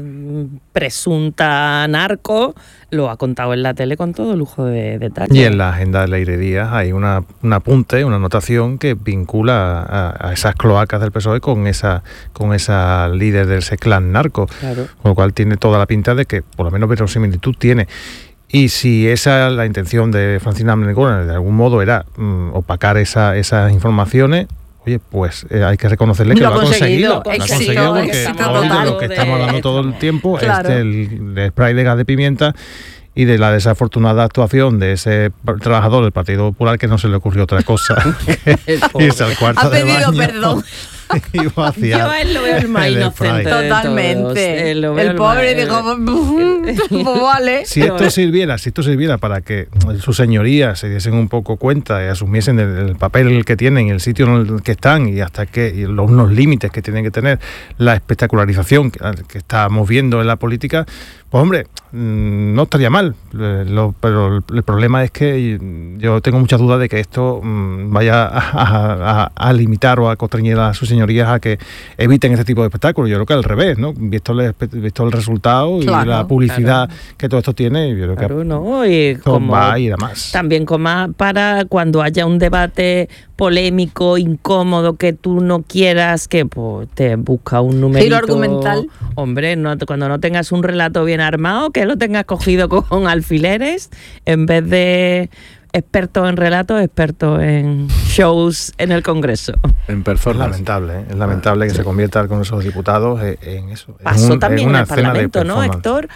presunta narco lo ha contado en la tele con todo lujo de detalles. Y en la agenda de Leire Díaz hay una, un apunte, una anotación que vincula a, a esas cloacas del P S O E con esa, con esa líder de ese clan narco. Claro. Con lo cual tiene toda la pinta de que por lo menos verosimilitud tiene. Y si esa la intención de Francina Armengol de algún modo era um, opacar esa, esas informaciones, oye, pues eh, hay que reconocerle que lo, lo ha conseguido. Lo ha conseguido porque hoy de lo que estamos hablando todo el tiempo claro. es del, del spray de gas de pimienta y de la desafortunada actuación de ese trabajador del Partido Popular que no se le ocurrió otra cosa que irse al cuarto ha de pedido baño. Perdón. Yo a él lo veo el más inocente. Totalmente. El, el pobre dijo, pues vale. Si esto sirviera, si esto sirviera para que sus señorías se diesen un poco cuenta y asumiesen el, el papel que tienen, el sitio en el que están y hasta que y los unos límites que tienen que tener, la espectacularización que, que estamos viendo en la política, pues hombre, no estaría mal. Lo, pero el problema es que yo tengo muchas dudas de que esto vaya a, a, a, a limitar o a constreñir a sus señorías a que eviten este tipo de espectáculos. Yo creo que al revés, ¿no? Visto el, visto el resultado claro, y la publicidad claro. que todo esto tiene, yo creo claro, que no, y como va a ir a más. También como para cuando haya un debate polémico, incómodo, que tú no quieras, que pues, te busca un numerito. Giro argumental. Hombre, no, cuando no tengas un relato bien armado, que lo tengas cogido con alfileres, en vez de experto en relatos, experto en shows en el Congreso. En performance. Es lamentable, ¿eh? Es lamentable que sí. se convierta con esos diputados en eso. Pasó en un, también en, en el Parlamento, ¿no, Héctor?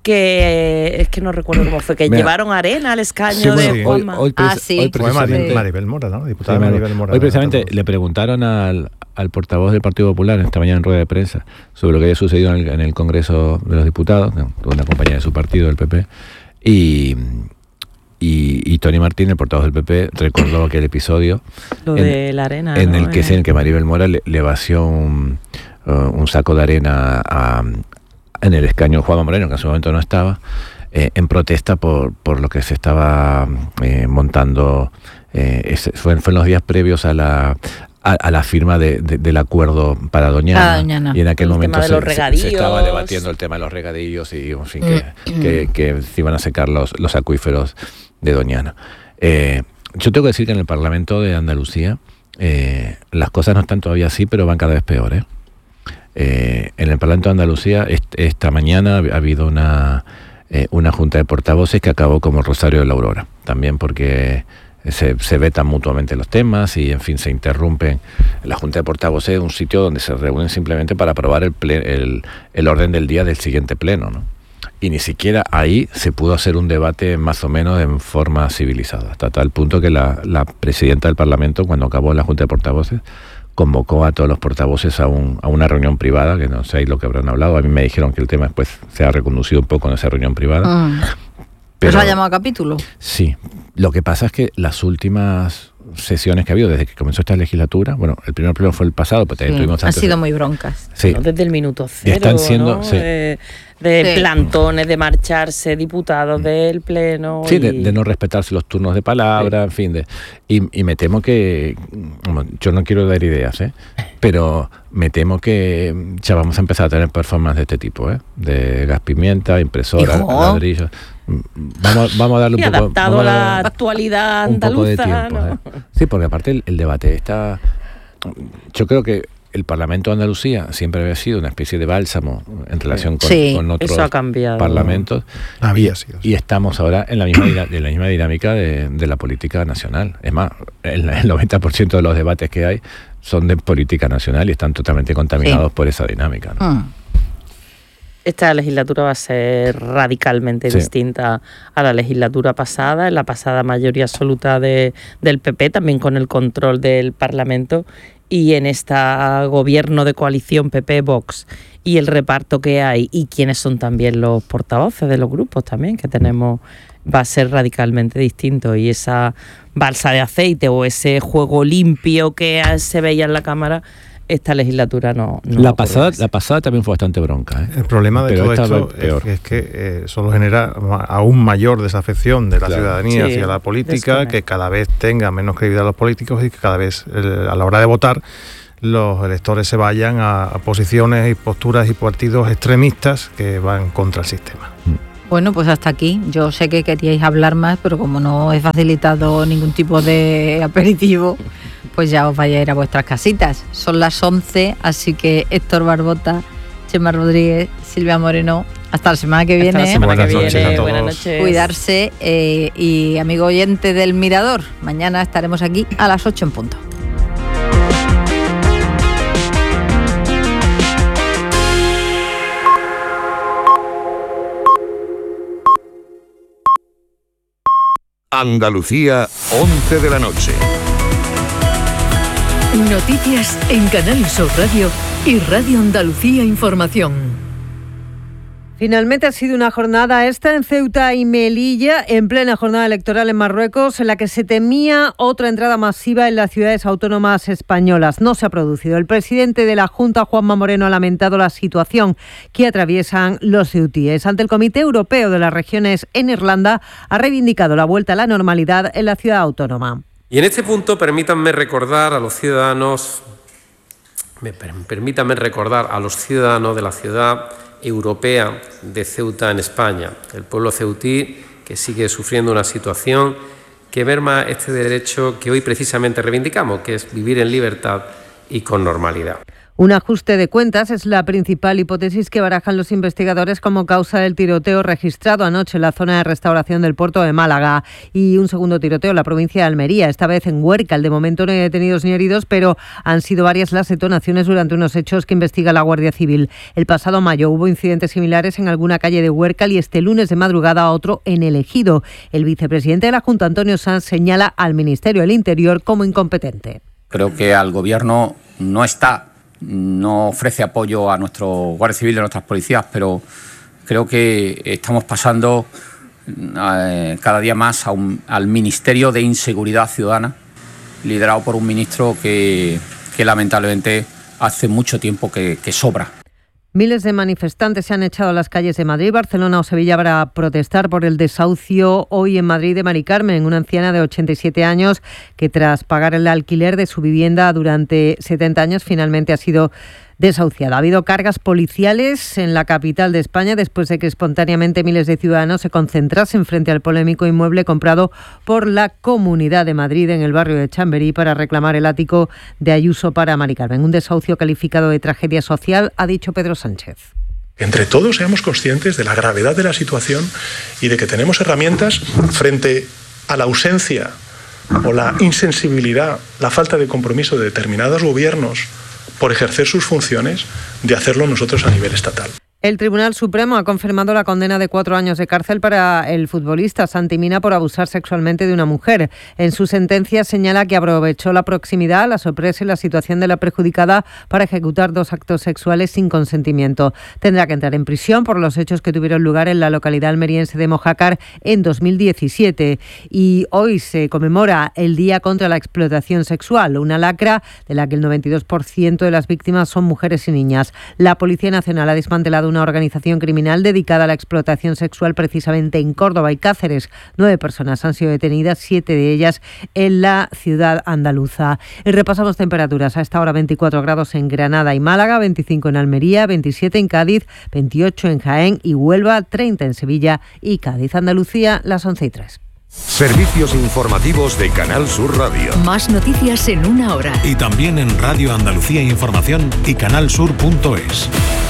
Que es que no recuerdo cómo fue, que Mira, llevaron arena al escaño sí, de sí. Juanma. Hoy, hoy, ah, sí. hoy fue Maribel, Maribel Mora, ¿no? Diputada sí, Maribel Mora. Hoy precisamente le preguntaron al, al portavoz del Partido Popular esta mañana en rueda de prensa sobre lo que había sucedido en el, en el Congreso de los Diputados, una compañía de su partido, del P P, y... Y, y Tony Martín, el portavoz del P P, recordó aquel episodio Lo en, de la arena, en ¿no? el que, en el que Maribel Mora le, le vació un, uh, un saco de arena a, en el escaño de Juanma Moreno, que en su momento no estaba, eh, en protesta por, por lo que se estaba eh, montando. Eh, ese, fue, fue en los días previos a la... A, a la firma de, de, del acuerdo para Doñana, ah, Doñana. Y en aquel el momento se, se, se estaba debatiendo el tema de los regadíos y en fin, que, que, que se iban a secar los, los acuíferos de Doñana. Eh, yo tengo que decir que en el Parlamento de Andalucía eh, las cosas no están todavía así, pero van cada vez peor. ¿eh? Eh, en el Parlamento de Andalucía est, esta mañana ha habido una, eh, una junta de portavoces que acabó como el Rosario de la Aurora, también porque... Se, se vetan mutuamente los temas y, en fin, se interrumpen. La Junta de Portavoces es un sitio donde se reúnen simplemente para aprobar el, ple, el, el orden del día del siguiente pleno, ¿no? Y ni siquiera ahí se pudo hacer un debate más o menos en forma civilizada, hasta tal punto que la, la presidenta del Parlamento, cuando acabó la Junta de Portavoces, convocó a todos los portavoces a, un, a una reunión privada, que no sé lo que habrán hablado. A mí me dijeron que el tema después se ha reconducido un poco en esa reunión privada. Mm. Pero, ¿eso ha llamado capítulo? Sí. Lo que pasa es que las últimas sesiones que ha habido desde que comenzó esta legislatura, bueno, el primer pleno fue el pasado, pero también sí, tuvimos... Han sido muy broncas. Sí. ¿No? Desde el minuto cero, están siendo, ¿no? Sí. De, de sí. plantones, de marcharse diputados del pleno. Sí, y... de, de no respetarse los turnos de palabra, sí. en fin. De, y, y me temo que... Yo no quiero dar ideas, ¿eh? Pero me temo que ya vamos a empezar a tener performance de este tipo, ¿eh? De gas pimienta, impresora, ladrillos... Vamos, vamos a darle un y poco adaptado a la actualidad un andaluza, poco de tiempo, ¿no? ¿eh? Sí, porque aparte el, el debate está... Yo creo que el Parlamento de Andalucía siempre había sido una especie de bálsamo en relación con, sí, con otros eso ha cambiado. parlamentos. Había y, sido. Y estamos ahora en la misma, en la misma dinámica de, de la política nacional. Es más, el, el noventa por ciento de los debates que hay son de política nacional y están totalmente contaminados sí. por esa dinámica, ¿no? Mm. Esta legislatura va a ser radicalmente sí. distinta a la legislatura pasada, en la pasada mayoría absoluta de, del P P, también con el control del Parlamento, y en este gobierno de coalición P P-Vox y el reparto que hay y quiénes son también los portavoces de los grupos también que tenemos, va a ser radicalmente distinto, y esa balsa de aceite o ese juego limpio que se veía en la Cámara, esta legislatura no, no la pasada la pasada también fue bastante bronca, ¿eh? El problema de Pero todo esto es que, es que eh, solo genera aún mayor desafección de la claro. ciudadanía sí, hacia la política, que cada vez tenga menos credibilidad los políticos y que cada vez eh, a la hora de votar los electores se vayan a, a posiciones y posturas y partidos extremistas que van contra el sistema. Bueno, pues hasta aquí. Yo sé que queríais hablar más, pero como no he facilitado ningún tipo de aperitivo, pues ya os vais a ir a vuestras casitas. Son las once, así que Héctor Barbota, Chema Rodríguez, Silvia Moreno, hasta la semana que viene. Hasta la semana Buenas que noches viene. a todos. Buenas noches. Cuidarse eh, y amigo oyente del Mirador, mañana estaremos aquí a las ocho en punto. Andalucía, once de la noche. Noticias en Canal Sur Radio y Radio Andalucía Información. Finalmente ha sido una jornada esta en Ceuta y Melilla, en plena jornada electoral en Marruecos, en la que se temía otra entrada masiva en las ciudades autónomas españolas. No se ha producido. El presidente de la Junta, Juanma Moreno, ha lamentado la situación que atraviesan los ceutíes. Ante el Comité Europeo de las Regiones en Irlanda, ha reivindicado la vuelta a la normalidad en la ciudad autónoma. Y en este punto permítanme recordar a los ciudadanos, me, permítanme recordar a los ciudadanos de la ciudad europea de Ceuta en España, el pueblo ceutí que sigue sufriendo una situación que merma este derecho que hoy precisamente reivindicamos, que es vivir en libertad y con normalidad. Un ajuste de cuentas es la principal hipótesis que barajan los investigadores como causa del tiroteo registrado anoche en la zona de restauración del puerto de Málaga, y un segundo tiroteo en la provincia de Almería, esta vez en Huércal. De momento no hay detenidos ni heridos, pero han sido varias las detonaciones durante unos hechos que investiga la Guardia Civil. El pasado mayo hubo incidentes similares en alguna calle de Huércal y este lunes de madrugada otro en El Ejido. El vicepresidente de la Junta, Antonio Sanz, señala al Ministerio del Interior como incompetente. Creo que al Gobierno no está no ofrece apoyo a nuestro Guardia Civil y a nuestras policías, pero creo que estamos pasando eh, cada día más a un, al Ministerio de Inseguridad Ciudadana, liderado por un ministro que, que lamentablemente hace mucho tiempo que, que sobra. Miles de manifestantes se han echado a las calles de Madrid, Barcelona o Sevilla para protestar por el desahucio hoy en Madrid de Mari Carmen, una anciana de ochenta y siete años que tras pagar el alquiler de su vivienda durante setenta años finalmente ha sido desahuciada. Ha habido cargas policiales en la capital de España después de que espontáneamente miles de ciudadanos se concentrasen frente al polémico inmueble comprado por la Comunidad de Madrid en el barrio de Chamberí para reclamar el ático de Ayuso para Mari Carmen. Un desahucio calificado de tragedia social, ha dicho Pedro Sánchez. Entre todos seamos conscientes de la gravedad de la situación y de que tenemos herramientas frente a la ausencia o la insensibilidad, la falta de compromiso de determinados gobiernos por ejercer sus funciones, de hacerlo nosotros a nivel estatal. El Tribunal Supremo ha confirmado la condena de cuatro años de cárcel para el futbolista Santi Mina por abusar sexualmente de una mujer. En su sentencia señala que aprovechó la proximidad, la sorpresa y la situación de la perjudicada para ejecutar dos actos sexuales sin consentimiento. Tendrá que entrar en prisión por los hechos que tuvieron lugar en la localidad almeriense de Mojácar en dos mil diecisiete. Y hoy se conmemora el Día contra la Explotación Sexual, una lacra de la que el noventa y dos por ciento de las víctimas son mujeres y niñas. La Policía Nacional ha desmantelado una organización criminal dedicada a la explotación sexual precisamente en Córdoba y Cáceres. Nueve personas han sido detenidas, siete de ellas en la ciudad andaluza. Y repasamos temperaturas. A esta hora veinticuatro grados en Granada y Málaga, veinticinco en Almería, veintisiete en Cádiz, veintiocho en Jaén y Huelva, treinta en Sevilla y Cádiz. Andalucía, las once y tres. Servicios informativos de Canal Sur Radio. Más noticias en una hora. Y también en Radio Andalucía Información y canalsur punto es.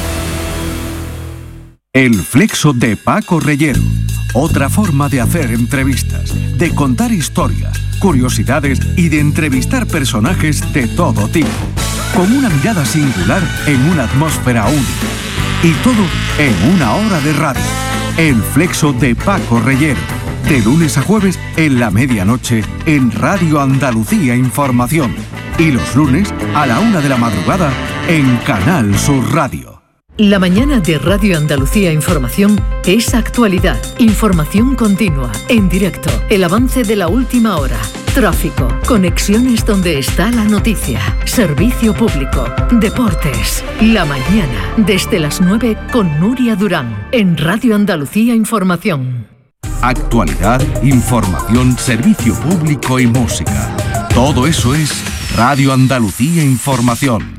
El Flexo de Paco Reyero. Otra forma de hacer entrevistas, de contar historias, curiosidades y de entrevistar personajes de todo tipo. Con una mirada singular en una atmósfera única. Y todo en una hora de radio. El Flexo de Paco Reyero. De lunes a jueves en la medianoche en Radio Andalucía Información. Y los lunes a la una de la madrugada en Canal Sur Radio. La mañana de Radio Andalucía Información es actualidad, información continua, en directo, el avance de la última hora, tráfico, conexiones donde está la noticia, servicio público, deportes. La mañana, desde las nueve con Nuria Durán, en Radio Andalucía Información. Actualidad, información, servicio público y música. Todo eso es Radio Andalucía Información.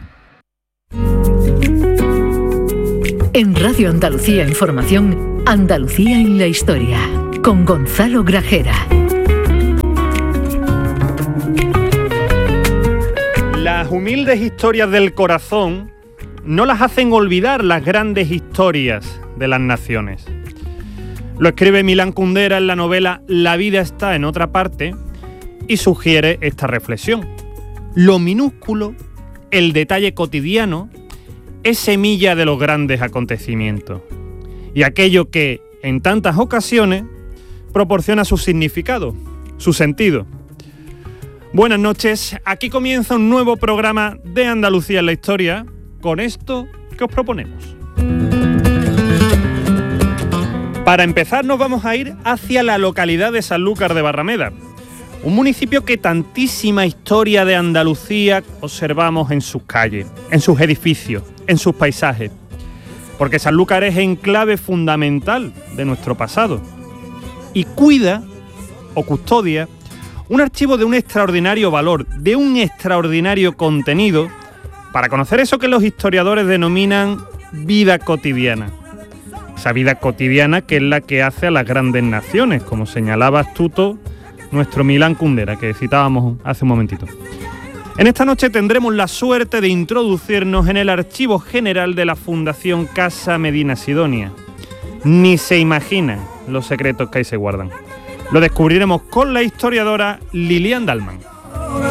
En Radio Andalucía Información, Andalucía en la historia, con Gonzalo Grajera. Las humildes historias del corazón no las hacen olvidar las grandes historias de las naciones. Lo escribe Milán Kundera en la novela La vida está en otra parte y sugiere esta reflexión. Lo minúsculo, el detalle cotidiano, es semilla de los grandes acontecimientos. Y aquello que, en tantas ocasiones, proporciona su significado, su sentido. Buenas noches, aquí comienza un nuevo programa de Andalucía en la historia, con esto que os proponemos. Para empezar nos vamos a ir hacia la localidad de Sanlúcar de Barrameda, un municipio que tantísima historia de Andalucía observamos en sus calles, en sus edificios, en sus paisajes, porque Sanlúcar es enclave fundamental de nuestro pasado y cuida o custodia un archivo de un extraordinario valor, de un extraordinario contenido, para conocer eso que los historiadores denominan vida cotidiana. Esa vida cotidiana que es la que hace a las grandes naciones, como señalaba astuto nuestro Milán Kundera, que citábamos hace un momentito. En esta noche tendremos la suerte de introducirnos en el archivo general de la Fundación Casa Medina Sidonia. Ni se imaginan los secretos que ahí se guardan. Lo descubriremos con la historiadora Lilian Dalman.